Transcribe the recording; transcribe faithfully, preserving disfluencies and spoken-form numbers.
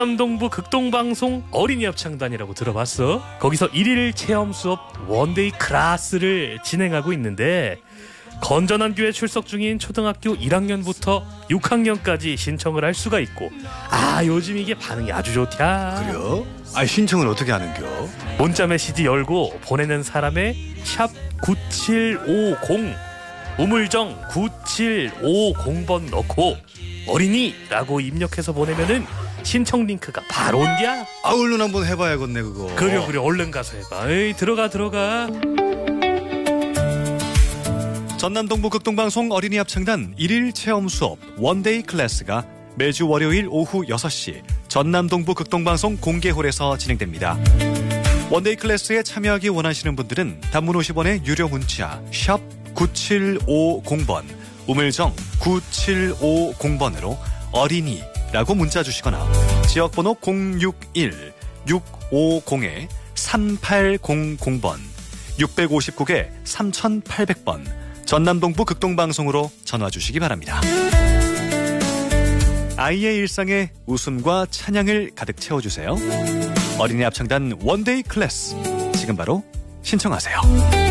전남동부 극동방송 어린이 합창단이라고 들어봤어? 거기서 일일 체험 수업 원데이 클래스를 진행하고 있는데 건전한 교회 출석 중인 초등학교 일 학년부터 육 학년까지 신청을 할 수가 있고 아 요즘 이게 반응이 아주 좋다. 그래요? 아 신청을 어떻게 하는겨? 문자 메시지 열고 보내는 사람의 샵 구칠오공 우물정 구칠오공 번 넣고 어린이라고 입력해서 보내면은 신청 링크가 바로 온디야. 아 얼른 한번 해봐야겠네 그거. 그래 그래 얼른 가서 해봐. 에이 들어가 들어가. 전남동부 극동방송 어린이 합창단 일일 체험 수업 원데이 클래스가 매주 월요일 오후 여섯 시 전남동부 극동방송 공개홀에서 진행됩니다. 원데이 클래스에 참여하기 원하시는 분들은 단문 오십 원의 유료 문자 샵 구칠오공 번 우물정 구칠오공 번으로 어린이라고 문자 주시거나 지역번호 공육일 육오공 삼팔공공 번 육오구 개 삼팔공 번 전남동부 극동방송으로 전화 주시기 바랍니다. 아이의 일상에 웃음과 찬양을 가득 채워주세요. 어린이 합창단 원데이 클래스 지금 바로 신청하세요.